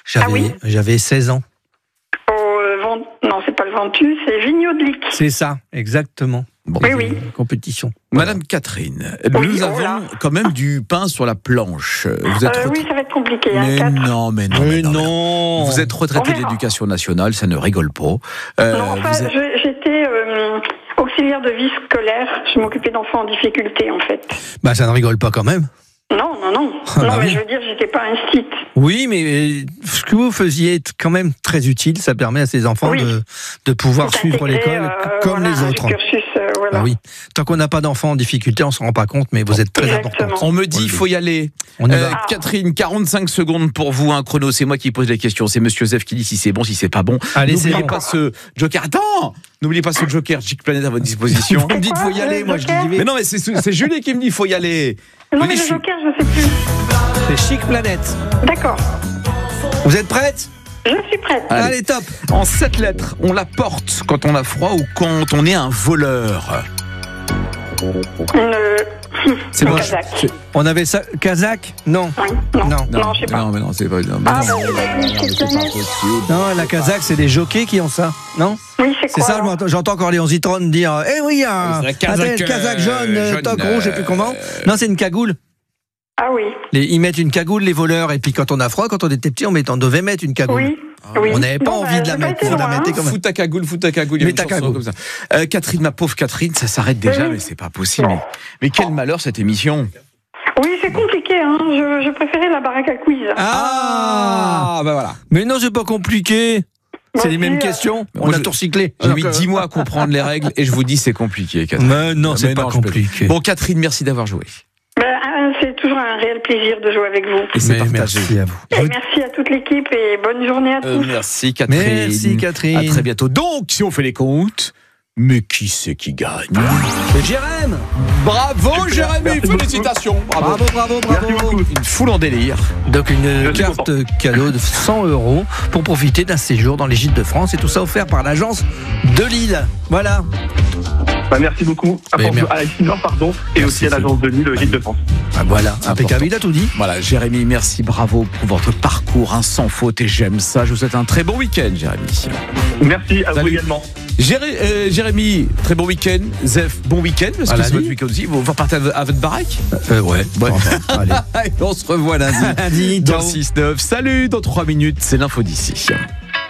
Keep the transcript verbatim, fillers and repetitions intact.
J'avais, Ah oui j'avais seize ans. Au euh, Vent- Non, c'est pas le Ventoux, c'est Vigneaud de Lic. C'est ça, exactement. Bon. Oui, oui. Compétition. Madame Catherine, Oui, nous oh avons là. quand même du pain sur la planche. Vous êtes Euh, retra- oui, ça va être compliqué. Hein, mais quatre. non, mais non, mais non, mais non. non. Vous êtes retraité On de verra. l'éducation nationale, ça ne rigole pas. Euh, Non, enfin, vous êtes- je- j'étais euh, auxiliaire de vie scolaire. Je m'occupais d'enfants en difficulté, en fait. Bah, ça ne rigole pas quand même. Non, non, non. Ah, non, bah mais oui. je veux dire, j'étais pas un site. Oui, mais euh, ce que vous faisiez est quand même très utile. Ça permet à ces enfants Oui. de, de pouvoir Faut suivre intégrer, l'école euh, comme voilà, les un autres. cursus, euh, voilà. Ah oui. Tant qu'on n'a pas d'enfants en difficulté, on ne se rend pas compte, mais vous êtes très Exactement. important. On me dit, il faut y aller. On y Euh, va. Catherine, quarante-cinq secondes pour vous, un chrono. C'est moi qui pose les questions. C'est Monsieur Zef qui dit si c'est bon, si c'est pas bon. Allez, c'est N'oubliez bon. pas ce joker. Attends, n'oubliez pas ce joker. Chic Planète à votre disposition. Vous me dites, faut y quoi, aller. le Moi, je dis, joker j'y vais. Mais non, mais c'est, c'est Julie qui me dit, il faut y aller. Non, Oui, mais je le suis- joker, je sais plus. C'est Chic Planète. D'accord. Vous êtes prête? Je suis prête. Allez. Allez, top. En sept lettres, on la porte quand on a froid ou quand on est un voleur. Une... C'est un moche. Kazakh. C'est- On avait ça. Kazakh? Non. Oui, non. Non. Non, je sais pas. Non, mais non, c'est pas. Non, mais Ah, non. bah, vous avez dit Non, Chic c'est pas Planète. possible. Non, la Kazakh, c'est des jockeys qui ont ça. Non? Oui, c'est C'est quoi ça, alors j'entends- j'entends encore Léon Zitron dire eh oui, un, C'est la un Kazakh, tel Kazakh jaune, euh, euh, toc jaune, rouge, je sais plus comment. euh, Non, c'est une cagoule. Ah oui. Les- ils mettent une cagoule, les voleurs, et puis quand on a froid, quand on était petit, on, met- on devait mettre une cagoule. Oui. oui. On n'avait pas Bon, envie bah, de la j'ai pas mettre, été on la loin, mettait hein. quand même. Fous ta cagoule, fous ta cagoule. Il y a Mets une ta chanson cagoule. comme ça. Euh, Catherine, ma pauvre Catherine, ça s'arrête déjà, Oui. mais c'est pas possible. Bon. Mais, mais quel malheur cette émission. Oui, c'est compliqué. Hein. Je, je préférais la baraque à quiz. Ah, bah voilà. Mais non, c'est pas compliqué. C'est Moi les mêmes aussi, euh, questions. On Moi, a je- tout recyclé. J'ai mis Alors que- dix mois à comprendre les règles et je vous dis c'est compliqué, Catherine. Mais non, c'est Mais pas non, je peux- compliqué. Bon, Catherine, merci d'avoir joué. Ben, euh, c'est toujours un réel plaisir de jouer avec vous. Et c'est Mais partagé. merci à vous. Et merci à toute l'équipe et bonne journée à Euh, tous. merci, Catherine. Merci, Catherine. À très bientôt. Donc, si on fait les comptes, mais qui c'est qui gagne? C'est Jérém. Bravo, Super, Jérémy. merci beaucoup. Félicitations. Bravo, bravo, Merci bravo. beaucoup. Une foule en délire. Donc une Je suis carte content. cadeau de cent euros pour profiter d'un séjour dans les gîtes de France et tout ça offert par l'agence de Lille. Voilà. Bah, merci beaucoup à, Mais Port- merci. à Excelsior, pardon, et Merci, aussi à l'agence de Lille, le Gîte de France. Ah, voilà, important. impeccable, il a tout dit. Voilà, Jérémy, merci, bravo pour votre parcours, un sans faute et j'aime ça. Je vous souhaite un très bon week-end, Jérémy. Merci à Salut. vous également. Jéré- euh, Jérémy, très bon week-end. Zef, bon week-end, parce À que c'est lundi. votre week-end aussi. Vous repartez à, v- à votre baraque. Euh, ouais. Ouais. Enfin, allez. Et on se revoit lundi Lundi, dans ciao. six neuf. Salut, dans trois minutes, c'est l'info d'ici.